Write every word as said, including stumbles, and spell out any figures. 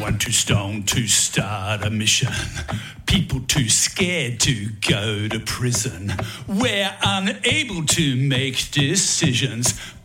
one too strong to start a mission. People too scared to go to prison. We're unable to make decisions.